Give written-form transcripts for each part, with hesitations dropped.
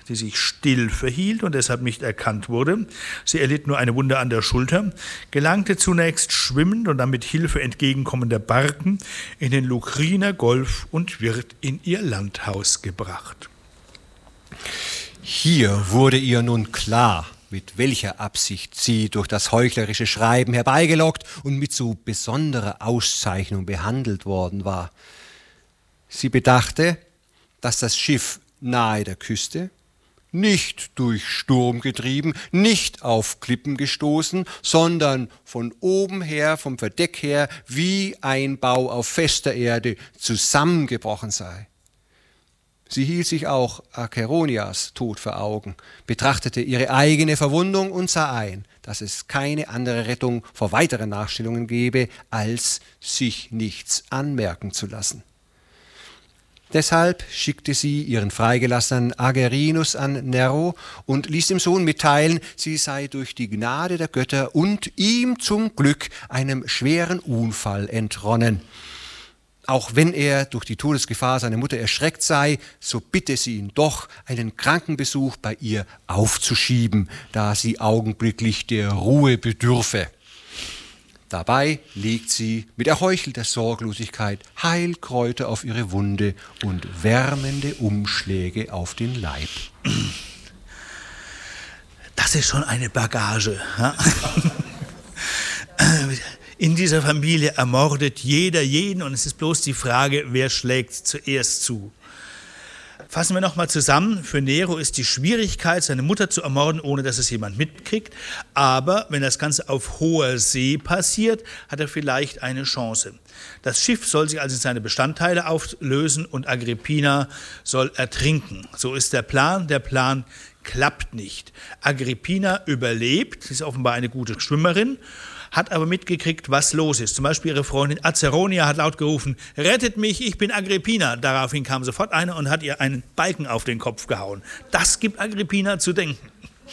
die sich still verhielt und deshalb nicht erkannt wurde, sie erlitt nur eine Wunde an der Schulter, gelangte zunächst schwimmend und dann mit Hilfe entgegenkommender Barken in den Lukriner Golf und wird in ihr Landhaus gebracht. Hier wurde ihr nun klar, mit welcher Absicht sie durch das heuchlerische Schreiben herbeigelockt und mit so besonderer Auszeichnung behandelt worden war. Sie bedachte, dass das Schiff nahe der Küste, nicht durch Sturm getrieben, nicht auf Klippen gestoßen, sondern von oben her, vom Verdeck her, wie ein Bau auf fester Erde zusammengebrochen sei. Sie hielt sich auch Acheronias Tod vor Augen, betrachtete ihre eigene Verwundung und sah ein, dass es keine andere Rettung vor weiteren Nachstellungen gebe, als sich nichts anmerken zu lassen. Deshalb schickte sie ihren Freigelassenen Agerinus an Nero und ließ dem Sohn mitteilen, sie sei durch die Gnade der Götter und ihm zum Glück einem schweren Unfall entronnen. Auch wenn er durch die Todesgefahr seiner Mutter erschreckt sei, so bitte sie ihn doch, einen Krankenbesuch bei ihr aufzuschieben, da sie augenblicklich der Ruhe bedürfe. Dabei legt sie mit erheuchelter Sorglosigkeit Heilkräuter auf ihre Wunde und wärmende Umschläge auf den Leib. Das ist schon eine Bagage. Ja? In dieser Familie ermordet jeder jeden und es ist bloß die Frage, wer schlägt zuerst zu. Fassen wir nochmal zusammen. Für Nero ist die Schwierigkeit, seine Mutter zu ermorden, ohne dass es jemand mitkriegt. Aber wenn das Ganze auf hoher See passiert, hat er vielleicht eine Chance. Das Schiff soll sich also in seine Bestandteile auflösen und Agrippina soll ertrinken. So ist der Plan. Der Plan klappt nicht. Agrippina überlebt, sie ist offenbar eine gute Schwimmerin, hat aber mitgekriegt, was los ist. Zum Beispiel ihre Freundin Acheronia hat laut gerufen, rettet mich, ich bin Agrippina. Daraufhin kam sofort einer und hat ihr einen Balken auf den Kopf gehauen. Das gibt Agrippina zu denken.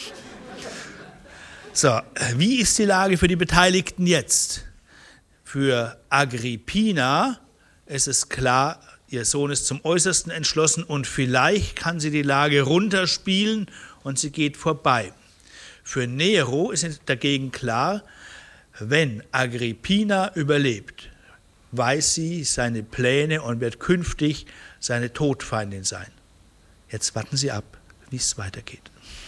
So, wie ist die Lage für die Beteiligten jetzt? Für Agrippina ist es klar, ihr Sohn ist zum Äußersten entschlossen und vielleicht kann sie die Lage runterspielen und sie geht vorbei. Für Nero ist dagegen klar, wenn Agrippina überlebt, weiß sie seine Pläne und wird künftig seine Todfeindin sein. Jetzt warten Sie ab, wie es weitergeht.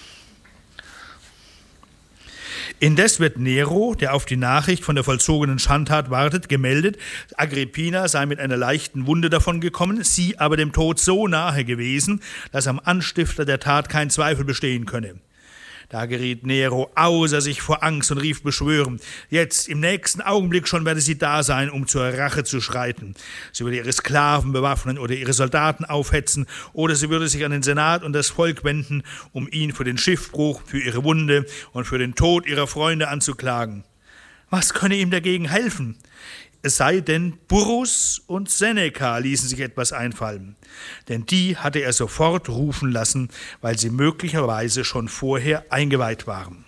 Indes wird Nero, der auf die Nachricht von der vollzogenen Schandtat wartet, gemeldet, Agrippina sei mit einer leichten Wunde davongekommen, sie aber dem Tod so nahe gewesen, dass am Anstifter der Tat kein Zweifel bestehen könne. Da geriet Nero außer sich vor Angst und rief beschwörend, jetzt, im nächsten Augenblick schon werde sie da sein, um zur Rache zu schreiten. Sie würde ihre Sklaven bewaffnen oder ihre Soldaten aufhetzen oder sie würde sich an den Senat und das Volk wenden, um ihn für den Schiffbruch, für ihre Wunde und für den Tod ihrer Freunde anzuklagen. Was könne ihm dagegen helfen? Es sei denn, Burrus und Seneca ließen sich etwas einfallen, denn die hatte er sofort rufen lassen, weil sie möglicherweise schon vorher eingeweiht waren.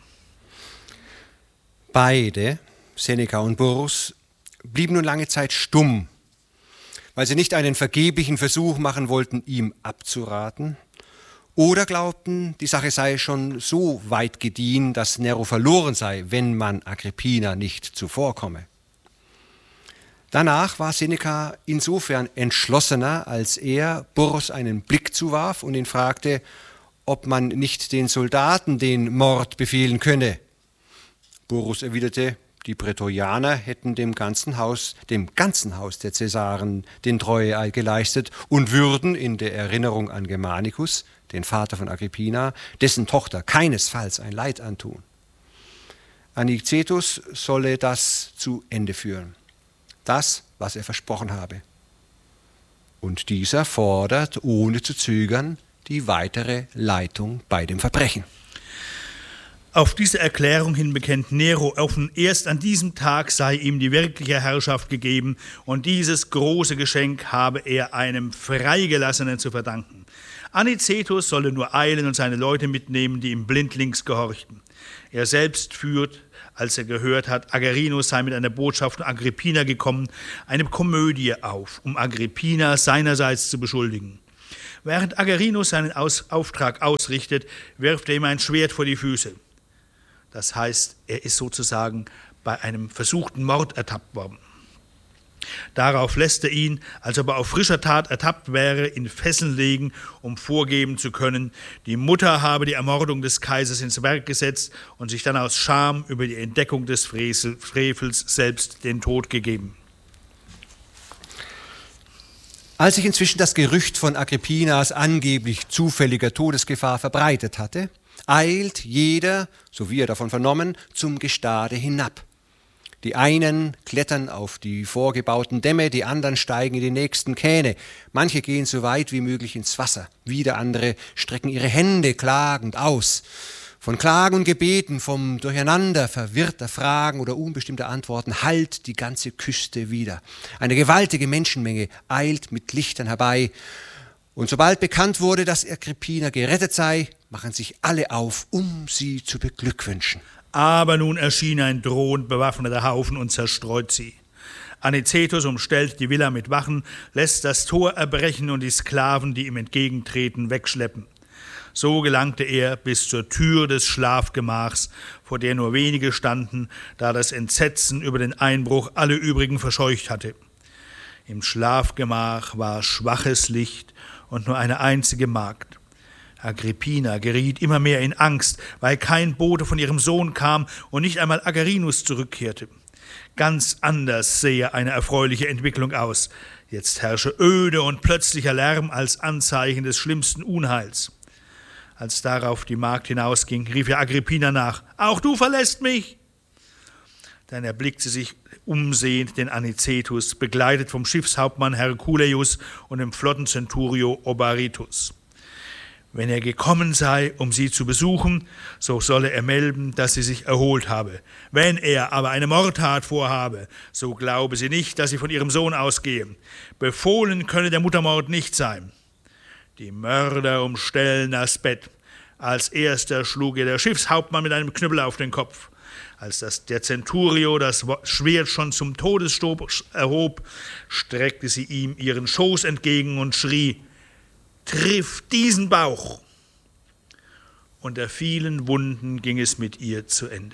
Beide, Seneca und Burrus, blieben nun lange Zeit stumm, weil sie nicht einen vergeblichen Versuch machen wollten, ihm abzuraten, oder glaubten, die Sache sei schon so weit gediehen, dass Nero verloren sei, wenn man Agrippina nicht zuvorkomme. Danach war Seneca insofern entschlossener, als er Burrus einen Blick zuwarf und ihn fragte, ob man nicht den Soldaten den Mord befehlen könne. Burrus erwiderte, die Prätorianer hätten dem ganzen Haus der Cäsaren den Treueeid geleistet und würden in der Erinnerung an Germanicus, den Vater von Agrippina, dessen Tochter keinesfalls ein Leid antun. Anicetus solle das zu Ende führen. Das, was er versprochen habe. Und dieser fordert, ohne zu zögern, die weitere Leitung bei dem Verbrechen. Auf diese Erklärung hin bekennt Nero offen, erst an diesem Tag sei ihm die wirkliche Herrschaft gegeben und dieses große Geschenk habe er einem Freigelassenen zu verdanken. Anicetus solle nur eilen und seine Leute mitnehmen, die ihm blindlings gehorchten. Er selbst führt, als er gehört hat, Agerinus sei mit einer Botschaft von Agrippina gekommen, eine Komödie auf, um Agrippina seinerseits zu beschuldigen. Während Agerinus seinen Auftrag ausrichtet, wirft er ihm ein Schwert vor die Füße. Das heißt, er ist sozusagen bei einem versuchten Mord ertappt worden. Darauf lässt er ihn, als ob er auf frischer Tat ertappt wäre, in Fesseln legen, um vorgeben zu können, die Mutter habe die Ermordung des Kaisers ins Werk gesetzt und sich dann aus Scham über die Entdeckung des Frevels selbst den Tod gegeben. Als sich inzwischen das Gerücht von Agrippinas angeblich zufälliger Todesgefahr verbreitet hatte, eilt jeder, so wie er davon vernommen, zum Gestade hinab. Die einen klettern auf die vorgebauten Dämme, die anderen steigen in die nächsten Kähne. Manche gehen so weit wie möglich ins Wasser, wieder andere strecken ihre Hände klagend aus. Von Klagen und Gebeten, vom Durcheinander verwirrter Fragen oder unbestimmter Antworten hallt die ganze Küste wieder. Eine gewaltige Menschenmenge eilt mit Lichtern herbei. Und sobald bekannt wurde, dass Agrippina gerettet sei, machen sich alle auf, um sie zu beglückwünschen. Aber nun erschien ein drohend bewaffneter Haufen und zerstreut sie. Anicetus umstellt die Villa mit Wachen, lässt das Tor erbrechen und die Sklaven, die ihm entgegentreten, wegschleppen. So gelangte er bis zur Tür des Schlafgemachs, vor der nur wenige standen, da das Entsetzen über den Einbruch alle übrigen verscheucht hatte. Im Schlafgemach war schwaches Licht und nur eine einzige Magd. Agrippina geriet immer mehr in Angst, weil kein Bote von ihrem Sohn kam und nicht einmal Agerinus zurückkehrte. Ganz anders sehe eine erfreuliche Entwicklung aus. Jetzt herrsche öde und plötzlicher Lärm als Anzeichen des schlimmsten Unheils. Als darauf die Magd hinausging, rief ihr Agrippina nach: »Auch du verlässt mich!« Dann erblickte sie sich umsehend den Anicetus, begleitet vom Schiffshauptmann Herculeius und dem Flottenzenturio Obaritus. Wenn er gekommen sei, um sie zu besuchen, so solle er melden, dass sie sich erholt habe. Wenn er aber eine Mordtat vorhabe, so glaube sie nicht, dass sie von ihrem Sohn ausgehe. Befohlen könne der Muttermord nicht sein. Die Mörder umstellen das Bett. Als erster schlug ihr der Schiffshauptmann mit einem Knüppel auf den Kopf. Als der Centurio das Schwert schon zum Todesstoß erhob, streckte sie ihm ihren Schoß entgegen und schrie: »Triff diesen Bauch!« Unter vielen Wunden ging es mit ihr zu Ende.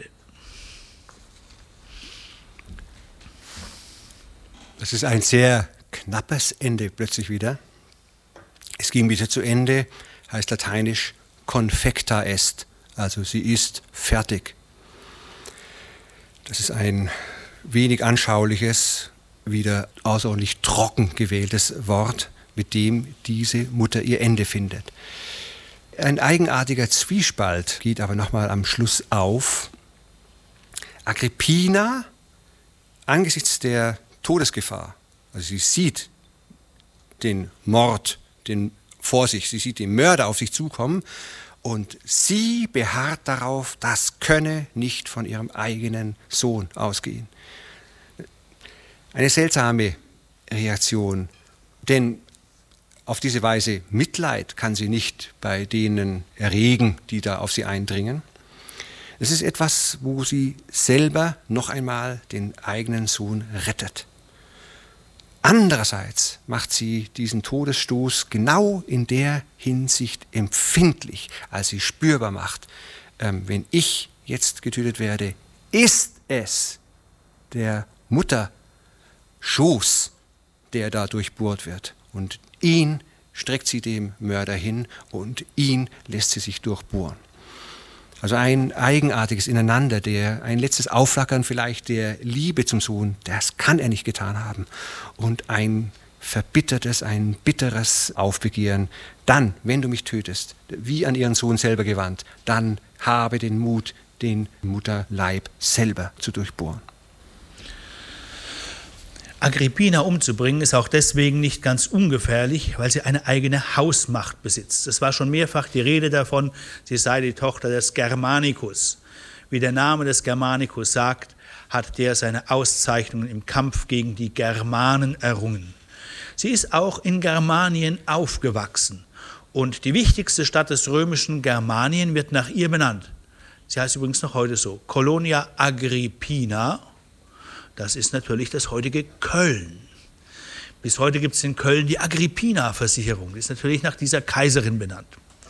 Das ist ein sehr knappes Ende plötzlich wieder. Es ging wieder zu Ende, heißt lateinisch confecta est, also sie ist fertig. Das ist ein wenig anschauliches, wieder außerordentlich trocken gewähltes Wort, mit dem diese Mutter ihr Ende findet. Ein eigenartiger Zwiespalt geht aber nochmal am Schluss auf. Agrippina, angesichts der Todesgefahr, also sie sieht den Mord vor sich, sie sieht den Mörder auf sich zukommen und sie beharrt darauf, das könne nicht von ihrem eigenen Sohn ausgehen. Eine seltsame Reaktion, denn auf diese Weise Mitleid kann sie nicht bei denen erregen, die da auf sie eindringen. Es ist etwas, wo sie selber noch einmal den eigenen Sohn rettet. Andererseits macht sie diesen Todesstoß genau in der Hinsicht empfindlich, als sie spürbar macht, wenn ich jetzt getötet werde, ist es der Mutter Schoß, der da durchbohrt wird. Und ihn streckt sie dem Mörder hin und ihn lässt sie sich durchbohren. Also ein eigenartiges Ineinander, ein letztes Aufflackern vielleicht der Liebe zum Sohn, das kann er nicht getan haben. Und ein verbittertes, ein bitteres Aufbegehren. Dann, wenn du mich tötest, wie an ihren Sohn selber gewandt, dann habe den Mut, den Mutterleib selber zu durchbohren. Agrippina umzubringen ist auch deswegen nicht ganz ungefährlich, weil sie eine eigene Hausmacht besitzt. Es war schon mehrfach die Rede davon, sie sei die Tochter des Germanicus. Wie der Name des Germanicus sagt, hat der seine Auszeichnungen im Kampf gegen die Germanen errungen. Sie ist auch in Germanien aufgewachsen und die wichtigste Stadt des römischen Germanien wird nach ihr benannt. Sie heißt übrigens noch heute so, Colonia Agrippina. Das ist natürlich das heutige Köln. Bis heute gibt es in Köln die Agrippina-Versicherung. Die ist natürlich nach dieser Kaiserin benannt.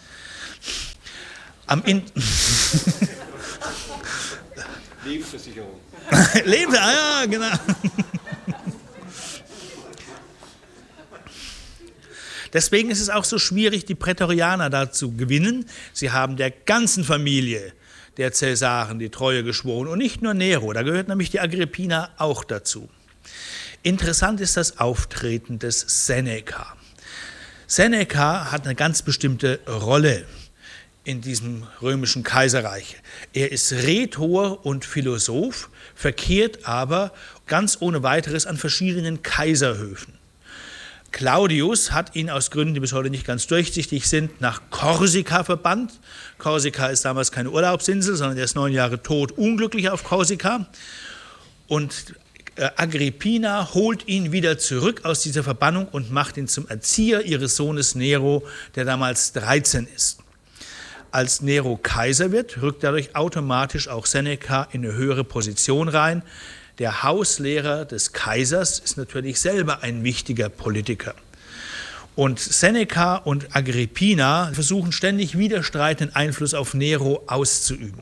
Lebensversicherung. Ja, genau. Deswegen ist es auch so schwierig, die Prätorianer da zu gewinnen. Sie haben der ganzen Familie der Cäsaren die Treue geschworen und nicht nur Nero, da gehört nämlich die Agrippina auch dazu. Interessant ist das Auftreten des Seneca. Seneca hat eine ganz bestimmte Rolle in diesem römischen Kaiserreich. Er ist Rhetor und Philosoph, verkehrt aber ganz ohne weiteres an verschiedenen Kaiserhöfen. Claudius hat ihn aus Gründen, die bis heute nicht ganz durchsichtig sind, nach Korsika verbannt. Korsika ist damals keine Urlaubsinsel, sondern er ist 9 Jahre tot, unglücklich auf Korsika. Und Agrippina holt ihn wieder zurück aus dieser Verbannung und macht ihn zum Erzieher ihres Sohnes Nero, der damals 13 ist. Als Nero Kaiser wird, rückt dadurch automatisch auch Seneca in eine höhere Position rein. Der Hauslehrer des Kaisers ist natürlich selber ein wichtiger Politiker. Und Seneca und Agrippina versuchen ständig widerstreitenden Einfluss auf Nero auszuüben.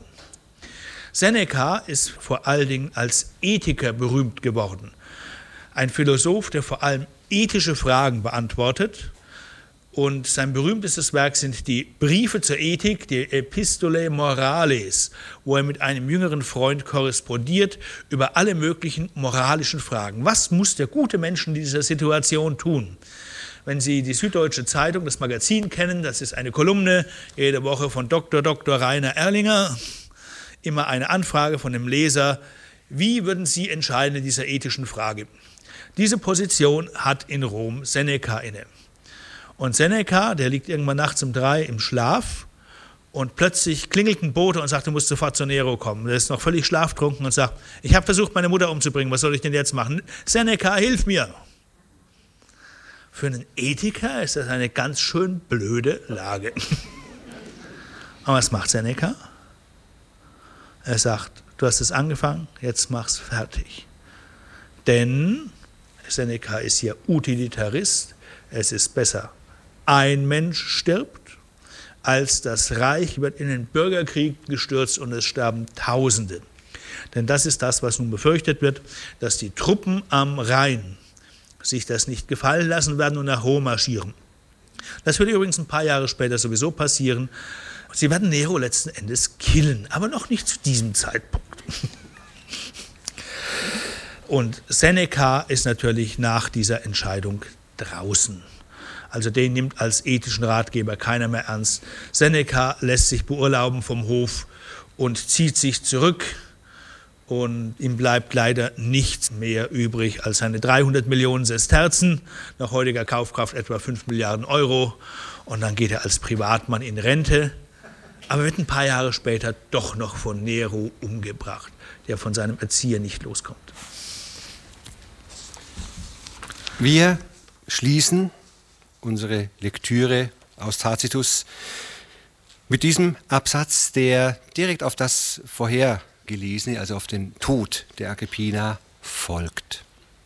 Seneca ist vor allen Dingen als Ethiker berühmt geworden. Ein Philosoph, der vor allem ethische Fragen beantwortet. Und sein berühmtestes Werk sind die Briefe zur Ethik, die Epistolae Morales, wo er mit einem jüngeren Freund korrespondiert über alle möglichen moralischen Fragen. Was muss der gute Mensch in dieser Situation tun? Wenn Sie die Süddeutsche Zeitung, das Magazin kennen, das ist eine Kolumne, jede Woche von Dr. Rainer Erlinger, immer eine Anfrage von dem Leser, wie würden Sie entscheiden in dieser ethischen Frage? Diese Position hat in Rom Seneca inne. Und Seneca, der liegt irgendwann nachts um 3 im Schlaf und plötzlich klingelt ein Bote und sagt, du musst sofort zu Nero kommen. Der ist noch völlig schlaftrunken und sagt, ich habe versucht, meine Mutter umzubringen, was soll ich denn jetzt machen? Seneca, hilf mir! Für einen Ethiker ist das eine ganz schön blöde Lage. Aber was macht Seneca? Er sagt, du hast es angefangen, jetzt mach's fertig. Denn Seneca ist hier Utilitarist, es ist besser, ein Mensch stirbt, als das Reich wird in den Bürgerkrieg gestürzt und es sterben Tausende. Denn das ist das, was nun befürchtet wird, dass die Truppen am Rhein sich das nicht gefallen lassen werden und nach Rom marschieren. Das wird übrigens ein paar Jahre später sowieso passieren. Sie werden Nero letzten Endes killen, aber noch nicht zu diesem Zeitpunkt. Und Seneca ist natürlich nach dieser Entscheidung draußen. Also den nimmt als ethischen Ratgeber keiner mehr ernst. Seneca lässt sich beurlauben vom Hof und zieht sich zurück. Und ihm bleibt leider nichts mehr übrig als seine 300 Millionen Sesterzen, nach heutiger Kaufkraft etwa 5 Milliarden Euro. Und dann geht er als Privatmann in Rente, aber wird ein paar Jahre später doch noch von Nero umgebracht, der von seinem Erzieher nicht loskommt. Wir schließen unsere Lektüre aus Tacitus mit diesem Absatz, der direkt auf das Vorhergelesene, also auf den Tod der Agrippina, folgt.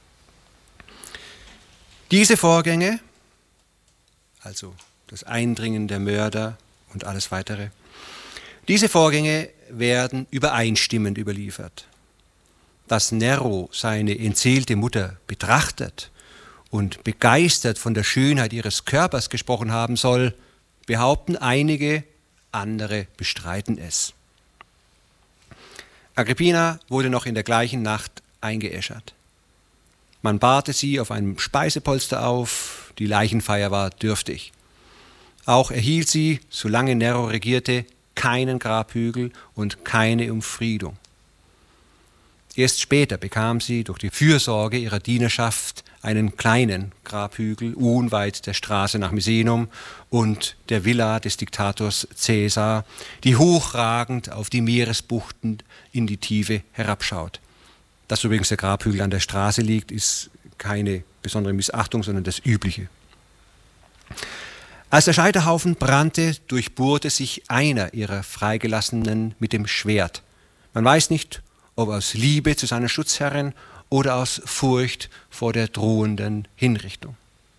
Diese Vorgänge, also das Eindringen der Mörder und alles Weitere, diese Vorgänge werden übereinstimmend überliefert. Dass Nero seine entseelte Mutter betrachtet und begeistert von der Schönheit ihres Körpers gesprochen haben soll, behaupten einige, andere bestreiten es. Agrippina wurde noch in der gleichen Nacht eingeäschert. Man bahrte sie auf einem Speisepolster auf, die Leichenfeier war dürftig. Auch erhielt sie, solange Nero regierte, keinen Grabhügel und keine Umfriedung. Erst später bekam sie durch die Fürsorge ihrer Dienerschaft einen kleinen Grabhügel unweit der Straße nach Misenum und der Villa des Diktators Caesar, die hochragend auf die Meeresbuchten in die Tiefe herabschaut. Dass übrigens der Grabhügel an der Straße liegt, ist keine besondere Missachtung, sondern das Übliche. Als der Scheiterhaufen brannte, durchbohrte sich einer ihrer Freigelassenen mit dem Schwert. Man weiß nicht, ob aus Liebe zu seiner Schutzherrin oder aus Furcht vor der drohenden Hinrichtung.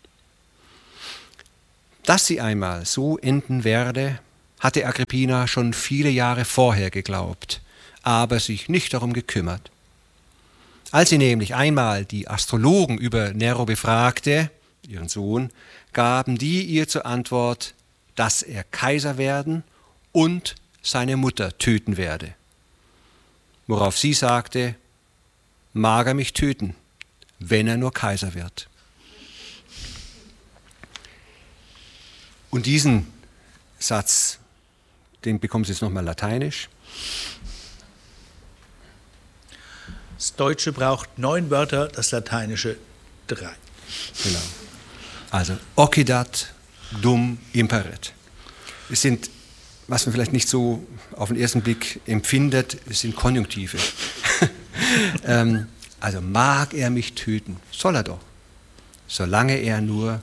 Dass sie einmal so enden werde, hatte Agrippina schon viele Jahre vorher geglaubt, aber sich nicht darum gekümmert. Als sie nämlich einmal die Astrologen über Nero befragte, ihren Sohn, gaben die ihr zur Antwort, dass er Kaiser werden und seine Mutter töten werde. Worauf sie sagte, mag er mich töten, wenn er nur Kaiser wird. Und diesen Satz, den bekommen Sie jetzt nochmal lateinisch. Das Deutsche braucht 9 Wörter, das Lateinische 3. Genau. Also, occidat dum imperet. Es sind, was man vielleicht nicht so auf den ersten Blick empfindet, es sind Konjunktive. Also, mag er mich töten? Soll er doch. Solange er nur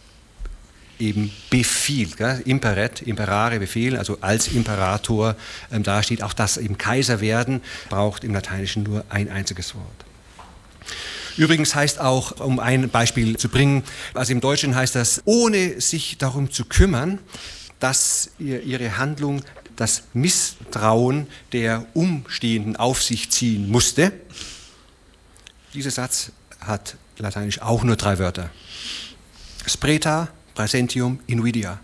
eben befiehlt, gell? Imperet, imperare, befehlen, also als Imperator dasteht. Auch das eben Kaiser werden braucht im Lateinischen nur ein einziges Wort. Übrigens heißt auch, um ein Beispiel zu bringen, also im Deutschen heißt das, ohne sich darum zu kümmern, dass ihre Handlung das Misstrauen der Umstehenden auf sich ziehen musste. Dieser Satz hat lateinisch auch nur 3 Wörter. Spreta, Praesentium, Invidia.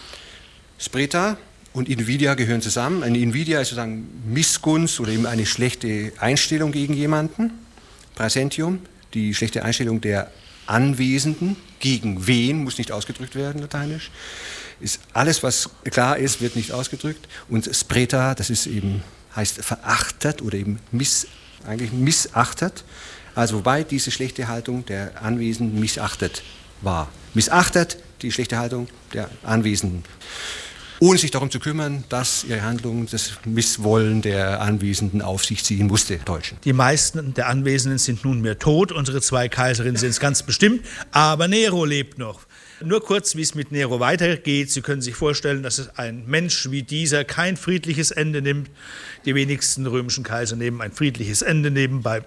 Spreta und Invidia gehören zusammen. Eine Invidia ist sozusagen Missgunst oder eben eine schlechte Einstellung gegen jemanden. Praesentium, die schlechte Einstellung der Anwesenden. Gegen wen, muss nicht ausgedrückt werden, lateinisch. Ist alles, was klar ist, wird nicht ausgedrückt. Und Spreta, das ist eben, heißt verachtet oder eben eigentlich missachtet. Also wobei diese schlechte Haltung der Anwesenden missachtet war. Missachtet die schlechte Haltung der Anwesenden, ohne sich darum zu kümmern, dass ihre Handlung das Misswollen der Anwesenden auf sich ziehen musste, Deutschen. Die meisten der Anwesenden sind nunmehr tot, unsere 2 Kaiserinnen sind es ganz bestimmt, aber Nero lebt noch. Nur kurz, wie es mit Nero weitergeht. Sie können sich vorstellen, dass es ein Mensch wie dieser kein friedliches Ende nimmt. Die wenigsten römischen Kaiser nehmen ein friedliches Ende nebenbei.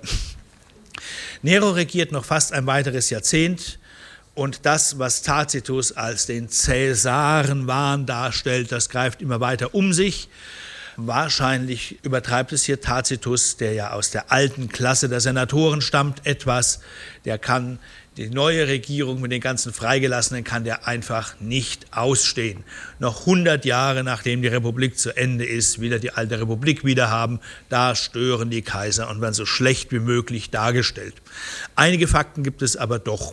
Nero regiert noch fast ein weiteres Jahrzehnt. Und das, was Tacitus als den Cäsarenwahn darstellt, das greift immer weiter um sich. Wahrscheinlich übertreibt es hier Tacitus, der ja aus der alten Klasse der Senatoren stammt, etwas. Der kann die neue Regierung mit den ganzen Freigelassenen kann der einfach nicht ausstehen. Noch 100 Jahre nachdem die Republik zu Ende ist, will er die alte Republik wieder haben. Da stören die Kaiser und werden so schlecht wie möglich dargestellt. Einige Fakten gibt es aber doch.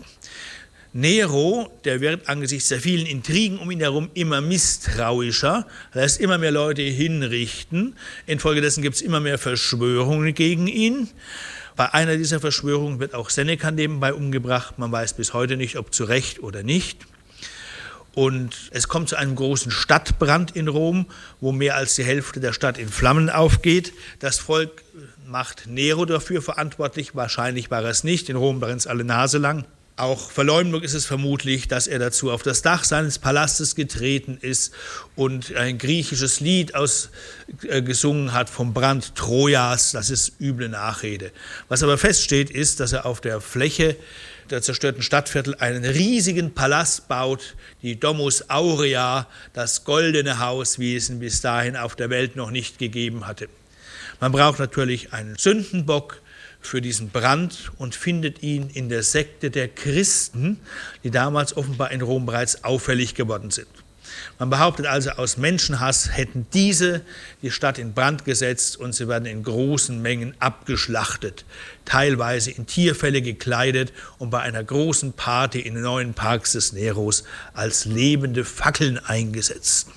Nero, der wird angesichts der vielen Intrigen um ihn herum immer misstrauischer, lässt immer mehr Leute hinrichten. Infolgedessen gibt es immer mehr Verschwörungen gegen ihn. Bei einer dieser Verschwörungen wird auch Seneca nebenbei umgebracht. Man weiß bis heute nicht, ob zu Recht oder nicht. Und es kommt zu einem großen Stadtbrand in Rom, wo mehr als die Hälfte der Stadt in Flammen aufgeht. Das Volk macht Nero dafür verantwortlich. Wahrscheinlich war er es nicht. In Rom brennt es alle Nase lang. Auch Verleumdung ist es vermutlich, dass er dazu auf das Dach seines Palastes getreten ist und ein griechisches Lied gesungen hat vom Brand Trojas. Das ist üble Nachrede. Was aber feststeht, ist, dass er auf der Fläche der zerstörten Stadtviertel einen riesigen Palast baut, die Domus Aurea, das goldene Haus, wie es ihn bis dahin auf der Welt noch nicht gegeben hatte. Man braucht natürlich einen Sündenbock für diesen Brand und findet ihn in der Sekte der Christen, die damals offenbar in Rom bereits auffällig geworden sind. Man behauptet also, aus Menschenhass hätten diese die Stadt in Brand gesetzt und sie werden in großen Mengen abgeschlachtet, teilweise in Tierfelle gekleidet und bei einer großen Party in den neuen Parks des Neros als lebende Fackeln eingesetzt.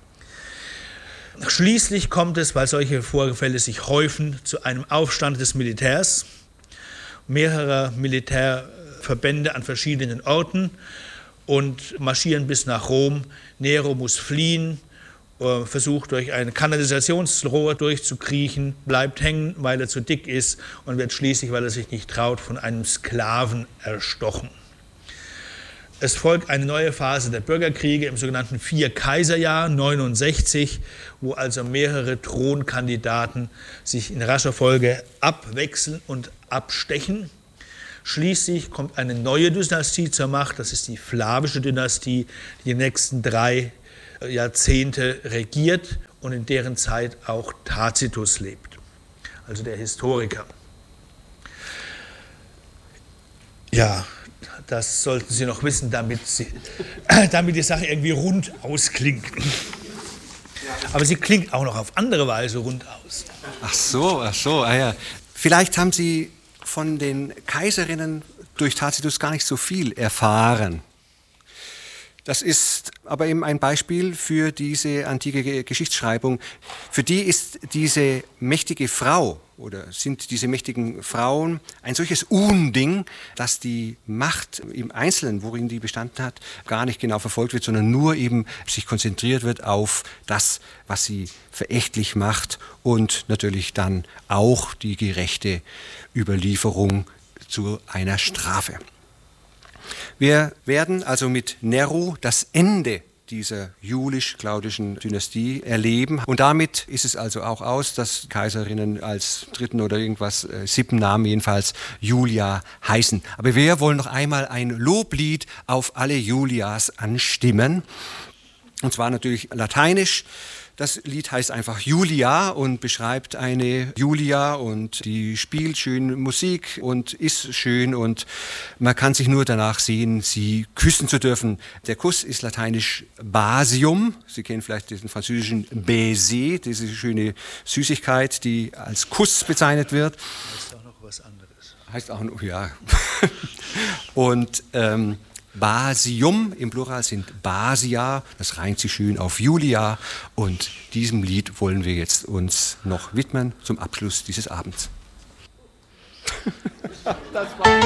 Schließlich kommt es, weil solche Vorfälle sich häufen, zu einem Aufstand des Militärs, mehrerer Militärverbände an verschiedenen Orten und marschieren bis nach Rom. Nero muss fliehen, versucht durch ein Kanalisationsrohr durchzukriechen, bleibt hängen, weil er zu dick ist und wird schließlich, weil er sich nicht traut, von einem Sklaven erstochen. Es folgt eine neue Phase der Bürgerkriege im sogenannten Vierkaiserjahr 69, wo also mehrere Thronkandidaten sich in rascher Folge abwechseln und abstechen. Schließlich kommt eine neue Dynastie zur Macht, das ist die Flavische Dynastie, die die nächsten 3 Jahrzehnte regiert und in deren Zeit auch Tacitus lebt, also der Historiker. Ja, das sollten Sie noch wissen, damit die Sache irgendwie rund ausklingt. Aber sie klingt auch noch auf andere Weise rund aus. Ach so, ah ja. Vielleicht haben Sie von den Kaiserinnen durch Tacitus gar nicht so viel erfahren. Das ist aber eben ein Beispiel für diese antike Geschichtsschreibung. Für die ist diese mächtige Frau oder sind diese mächtigen Frauen ein solches Unding, dass die Macht im Einzelnen, worin die bestanden hat, gar nicht genau verfolgt wird, sondern nur eben sich konzentriert wird auf das, was sie verächtlich macht und natürlich dann auch die gerechte Überlieferung zu einer Strafe. Wir werden also mit Nero das Ende dieser julisch-claudischen Dynastie erleben. Und damit ist es also auch aus, dass Kaiserinnen als 3. oder irgendwas 7. Namen jedenfalls Julia heißen. Aber wir wollen noch einmal ein Loblied auf alle Julias anstimmen. Und zwar natürlich lateinisch. Das Lied heißt einfach Julia und beschreibt eine Julia und die spielt schön Musik und ist schön und man kann sich nur danach sehen, sie küssen zu dürfen. Der Kuss ist lateinisch Basium. Sie kennen vielleicht diesen französischen Baiser, diese schöne Süßigkeit, die als Kuss bezeichnet wird. Heißt auch noch was anderes. Heißt auch noch, ja. Und Basium im Plural sind Basia, das reimt sich schön auf Julia und diesem Lied wollen wir jetzt uns noch widmen zum Abschluss dieses Abends.